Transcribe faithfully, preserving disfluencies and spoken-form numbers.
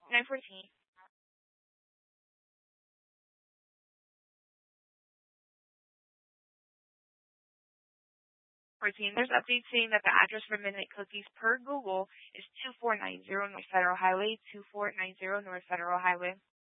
nine fourteen. fourteen. There's updates saying that the address for Midnight Cookies per Google is two four nine zero North Federal Highway, two four nine zero North Federal Highway.